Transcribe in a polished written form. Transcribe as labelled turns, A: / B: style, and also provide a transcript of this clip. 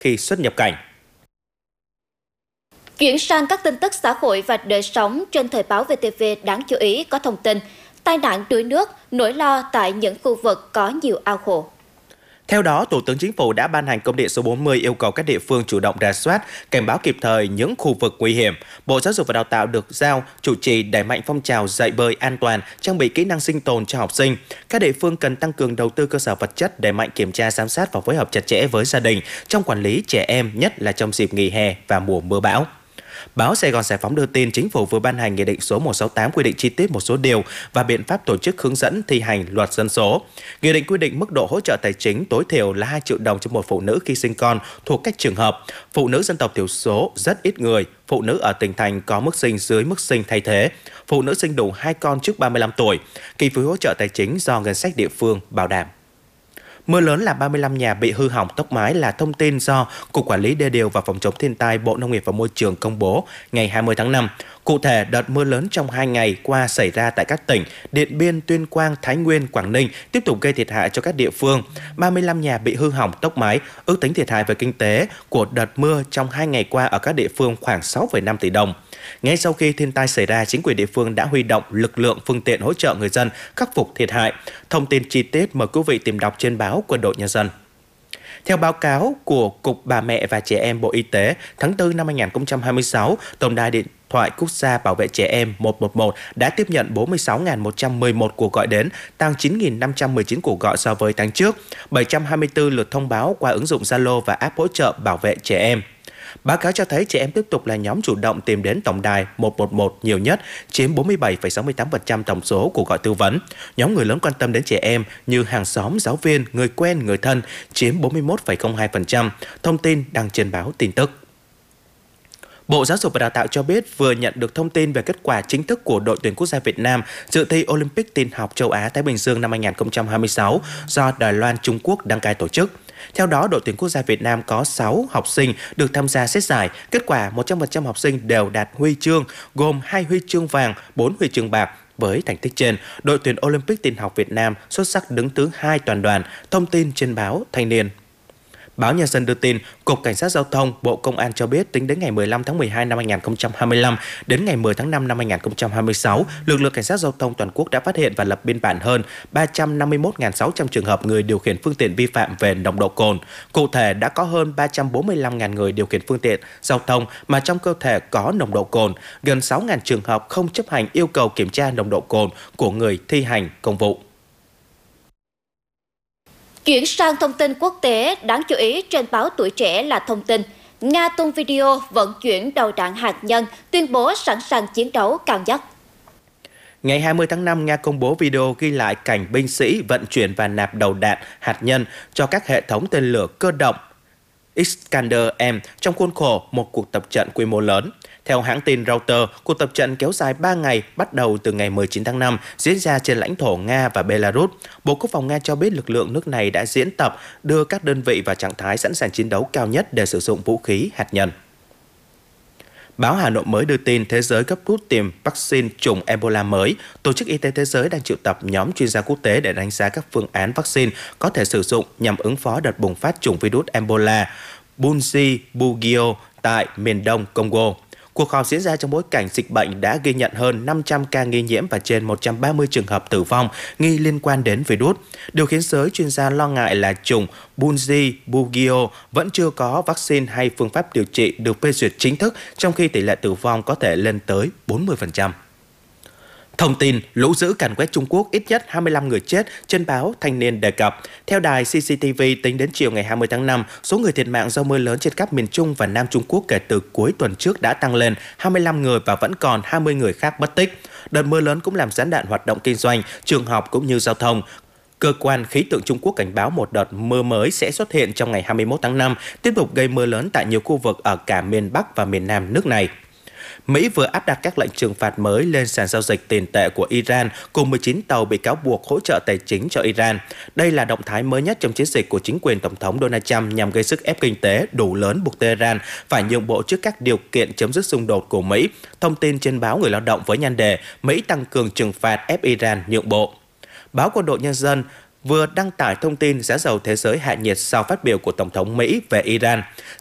A: khi xuất nhập cảnh.
B: Chuyển sang các tin tức xã hội và đời sống, trên Thời báo VTV đáng chú ý có thông tin tai nạn đuối nước, nỗi lo tại những khu vực có nhiều ao hồ.
A: Theo đó, Thủ tướng Chính phủ đã ban hành công điện số 40 yêu cầu các địa phương chủ động rà soát, cảnh báo kịp thời những khu vực nguy hiểm. Bộ Giáo dục và Đào tạo được giao chủ trì đẩy mạnh phong trào dạy bơi an toàn, trang bị kỹ năng sinh tồn cho học sinh. Các địa phương cần tăng cường đầu tư cơ sở vật chất, đẩy mạnh kiểm tra giám sát và phối hợp chặt chẽ với gia đình trong quản lý trẻ em, nhất là trong dịp nghỉ hè và mùa mưa bão. Báo Sài Gòn Giải phóng đưa tin Chính phủ vừa ban hành Nghị định số 168 quy định chi tiết một số điều và biện pháp tổ chức hướng dẫn thi hành Luật Dân số. Nghị định quy định mức độ hỗ trợ tài chính tối thiểu là 2 triệu đồng cho một phụ nữ khi sinh con thuộc các trường hợp phụ nữ dân tộc thiểu số rất ít người, phụ nữ ở tỉnh thành có mức sinh dưới mức sinh thay thế, phụ nữ sinh đủ 2 con trước 35 tuổi. Kinh phí hỗ trợ tài chính do ngân sách địa phương bảo đảm. Mưa lớn làm 35 nhà bị hư hỏng tốc mái là thông tin do Cục Quản lý Đê điều và Phòng chống thiên tai Bộ Nông nghiệp và Môi trường công bố ngày 20 tháng 5. Cụ thể, đợt mưa lớn trong 2 ngày qua xảy ra tại các tỉnh Điện Biên, Tuyên Quang, Thái Nguyên, Quảng Ninh tiếp tục gây thiệt hại cho các địa phương. 35 nhà bị hư hỏng tốc mái, ước tính thiệt hại về kinh tế của đợt mưa trong 2 ngày qua ở các địa phương khoảng 6,5 tỷ đồng. Ngay sau khi thiên tai xảy ra, chính quyền địa phương đã huy động lực lượng phương tiện hỗ trợ người dân khắc phục thiệt hại. Thông tin chi tiết mời quý vị tìm đọc trên báo Quân đội Nhân dân. Theo báo cáo của Cục Bà mẹ và Trẻ em Bộ Y tế, tháng 4 năm 2026, Tổng đài Điện thoại Quốc gia Bảo vệ Trẻ em 111 đã tiếp nhận 46.111 cuộc gọi đến, tăng 9.519 cuộc gọi so với tháng trước, 724 lượt thông báo qua ứng dụng Zalo và app hỗ trợ bảo vệ trẻ em. Báo cáo cho thấy trẻ em tiếp tục là nhóm chủ động tìm đến tổng đài 111 nhiều nhất, chiếm 47,68% tổng số cuộc gọi tư vấn. Nhóm người lớn quan tâm đến trẻ em như hàng xóm, giáo viên, người quen, người thân chiếm 41,02%. Thông tin đăng trên báo tin tức. Bộ Giáo dục và Đào tạo cho biết vừa nhận được thông tin về kết quả chính thức của đội tuyển quốc gia Việt Nam dự thi Olympic tin học châu Á Thái Bình Dương năm 2026 do Đài Loan, Trung Quốc đăng cai tổ chức. Theo đó, đội tuyển quốc gia Việt Nam có 6 học sinh được tham gia xét giải. Kết quả 100% học sinh đều đạt huy chương, gồm 2 huy chương vàng, 4 huy chương bạc. Với thành tích trên, đội tuyển Olympic tin học Việt Nam xuất sắc đứng thứ 2 toàn đoàn. Thông tin trên báo Thanh niên. Báo Nhân dân đưa tin, Cục Cảnh sát Giao thông, Bộ Công an cho biết tính đến ngày 15 tháng 12 năm 2025 đến ngày 10 tháng 5 năm 2026, lực lượng Cảnh sát Giao thông toàn quốc đã phát hiện và lập biên bản hơn 351.600 trường hợp người điều khiển phương tiện vi phạm về nồng độ cồn. Cụ thể, đã có hơn 345.000 người điều khiển phương tiện giao thông mà trong cơ thể có nồng độ cồn, gần 6.000 trường hợp không chấp hành yêu cầu kiểm tra nồng độ cồn của người thi hành công vụ.
B: Chuyển sang thông tin quốc tế, đáng chú ý trên báo Tuổi Trẻ là thông tin Nga tung video vận chuyển đầu đạn hạt nhân, tuyên bố sẵn sàng chiến đấu cao nhất.
A: Ngày 20 tháng 5, Nga công bố video ghi lại cảnh binh sĩ vận chuyển và nạp đầu đạn hạt nhân cho các hệ thống tên lửa cơ động Iskander-M trong khuôn khổ một cuộc tập trận quy mô lớn. Theo hãng tin Reuters, cuộc tập trận kéo dài 3 ngày, bắt đầu từ ngày 19 tháng 5, diễn ra trên lãnh thổ Nga và Belarus. Bộ Quốc phòng Nga cho biết lực lượng nước này đã diễn tập đưa các đơn vị vào trạng thái sẵn sàng chiến đấu cao nhất để sử dụng vũ khí hạt nhân. Báo Hà Nội mới đưa tin thế giới gấp rút tìm vaccine chủng Ebola mới. Tổ chức Y tế Thế giới đang triệu tập nhóm chuyên gia quốc tế để đánh giá các phương án vaccine có thể sử dụng nhằm ứng phó đợt bùng phát chủng virus Ebola Bundibugyo tại miền đông Congo. Cuộc họp diễn ra trong bối cảnh dịch bệnh đã ghi nhận hơn 500 ca nghi nhiễm và trên 130 trường hợp tử vong nghi liên quan đến virus. Điều khiến giới chuyên gia lo ngại là chủng Bundibugyo vẫn chưa có vaccine hay phương pháp điều trị được phê duyệt chính thức, trong khi tỷ lệ tử vong có thể lên tới 40%. Thông tin lũ dữ càn quét Trung Quốc, ít nhất 25 người chết, trên báo Thanh niên đề cập. Theo đài CCTV, tính đến chiều ngày 20 tháng 5, số người thiệt mạng do mưa lớn trên khắp miền Trung và Nam Trung Quốc kể từ cuối tuần trước đã tăng lên 25 người và vẫn còn 20 người khác mất tích. Đợt mưa lớn cũng làm gián đoạn hoạt động kinh doanh, trường học cũng như giao thông. Cơ quan khí tượng Trung Quốc cảnh báo một đợt mưa mới sẽ xuất hiện trong ngày 21 tháng 5, tiếp tục gây mưa lớn tại nhiều khu vực ở cả miền Bắc và miền Nam nước này. Mỹ vừa áp đặt các lệnh trừng phạt mới lên sàn giao dịch tiền tệ của Iran cùng 19 tàu bị cáo buộc hỗ trợ tài chính cho Iran. Đây là động thái mới nhất trong chiến dịch của chính quyền Tổng thống Donald Trump nhằm gây sức ép kinh tế đủ lớn buộc Tehran phải nhượng bộ trước các điều kiện chấm dứt xung đột của Mỹ. Thông tin trên báo Người Lao động với nhan đề Mỹ tăng cường trừng phạt ép Iran nhượng bộ. Báo Quân đội Nhân dân vừa đăng tải thông tin giá dầu thế giới hạ nhiệt sau phát biểu của Tổng thống Mỹ về Iran.